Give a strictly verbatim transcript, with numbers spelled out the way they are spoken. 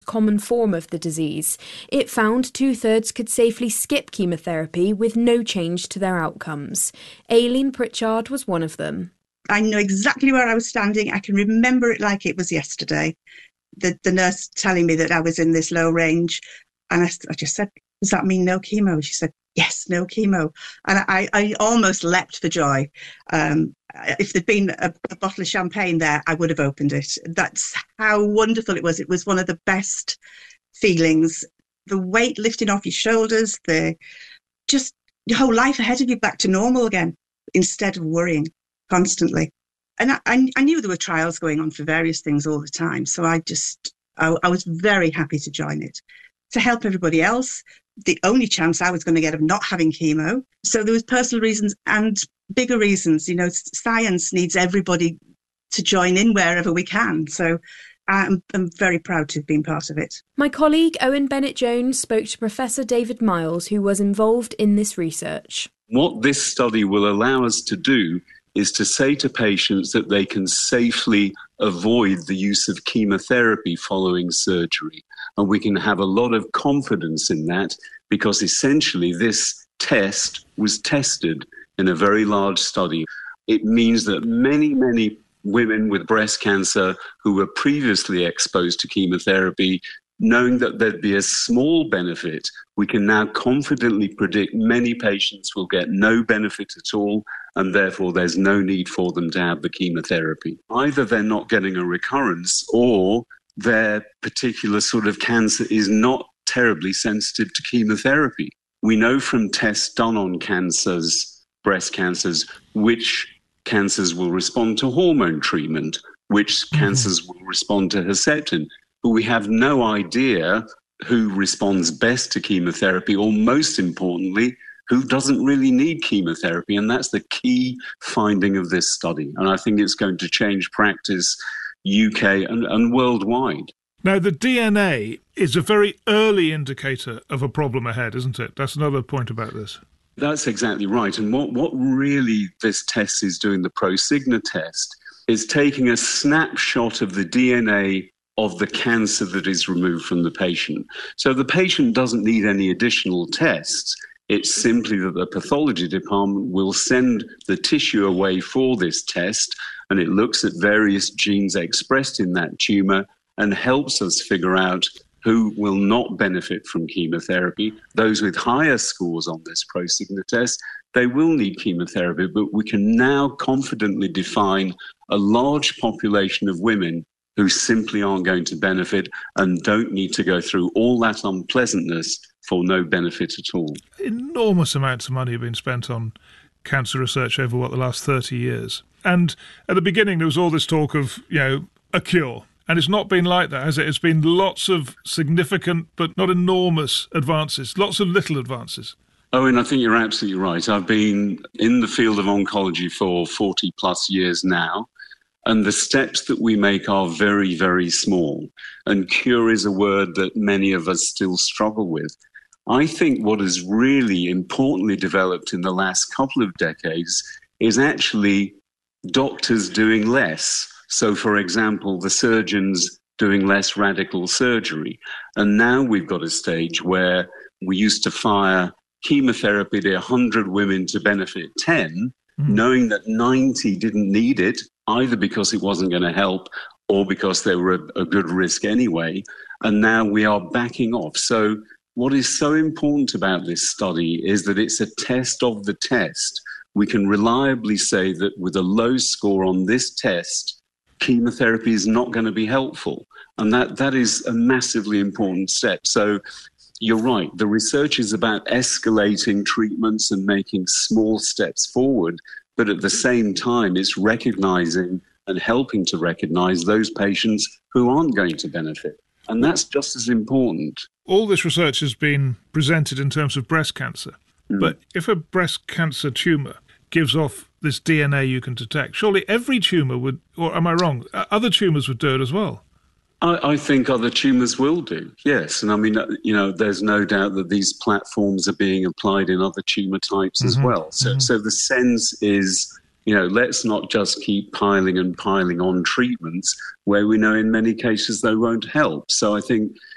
common form of the disease. It found two-thirds could safely skip chemotherapy with no change to their outcomes. Aileen Pritchard was one of them. I know exactly where I was standing. I can remember it like it was yesterday. The, the nurse telling me that I was in this low range. And I, I just said, does that mean no chemo? She said, yes, no chemo. And I, I almost leapt for joy. Um, if there'd been a, a bottle of champagne there, I would have opened it. That's how wonderful it was. It was one of the best feelings. The weight lifting off your shoulders, the just your whole life ahead of you back to normal again, instead of worrying constantly. And I, I, I knew there were trials going on for various things all the time. So I just, I, I was very happy to join it, to help everybody else. The only chance I was going to get of not having chemo. So there was personal reasons and bigger reasons. You know, science needs everybody to join in wherever we can. So I'm, I'm very proud to have been part of it. My colleague Owen Bennett-Jones spoke to Professor David Miles, who was involved in this research. What this study will allow us to do is to say to patients that they can safely avoid the use of chemotherapy following surgery. And we can have a lot of confidence in that because essentially this test was tested in a very large study. It means that many, many women with breast cancer who were previously exposed to chemotherapy, knowing that there'd be a small benefit, we can now confidently predict many patients will get no benefit at all, and therefore there's no need for them to have the chemotherapy. Either they're not getting a recurrence or their particular sort of cancer is not terribly sensitive to chemotherapy. We know from tests done on cancers, breast cancers, which cancers will respond to hormone treatment, which mm-hmm. cancers will respond to Herceptin. But we have no idea who responds best to chemotherapy, or most importantly, who doesn't really need chemotherapy. And that's the key finding of this study. And I think it's going to change practice U K and, and worldwide. Now, the D N A is a very early indicator of a problem ahead, isn't it? That's another point about this. That's exactly right. And what, what really this test is doing, the Prosigna test, is taking a snapshot of the D N A of the cancer that is removed from the patient. So the patient doesn't need any additional tests. It's simply that the pathology department will send the tissue away for this test, and it looks at various genes expressed in that tumour and helps us figure out who will not benefit from chemotherapy. Those with higher scores on this Prosigna test, they will need chemotherapy, but we can now confidently define a large population of women who simply aren't going to benefit and don't need to go through all that unpleasantness for no benefit at all. Enormous amounts of money have been spent on cancer research over, what, the last thirty years. And at the beginning, there was all this talk of, you know, a cure. And it's not been like that, has it? It's been lots of significant but not enormous advances, lots of little advances. Owen, I think you're absolutely right. I've been in the field of oncology for forty plus years now. And the steps that we make are very, very small. And cure is a word that many of us still struggle with. I think what has really importantly developed in the last couple of decades is actually doctors doing less. So, for example, the surgeons doing less radical surgery. And now we've got a stage where we used to fire chemotherapy to one hundred women to benefit ten, mm. knowing that ninety didn't need it, either because it wasn't going to help or because they were a, a good risk anyway. And now we are backing off. So what is so important about this study is that it's a test of the test. We can reliably say that with a low score on this test, chemotherapy is not going to be helpful. And that, that is a massively important step. So you're right. The research is about escalating treatments and making small steps forward. But at the same time, it's recognizing and helping to recognize those patients who aren't going to benefit. And that's just as important. All this research has been presented in terms of breast cancer. Mm. But if a breast cancer tumour gives off this D N A you can detect, surely every tumour would, or am I wrong, other tumours would do it as well? I, I think other tumours will do, yes. And I mean, you know, there's no doubt that these platforms are being applied in other tumour types mm-hmm. as well. So, mm-hmm. so the sense is, you know, let's not just keep piling and piling on treatments where we know in many cases they won't help. So I think,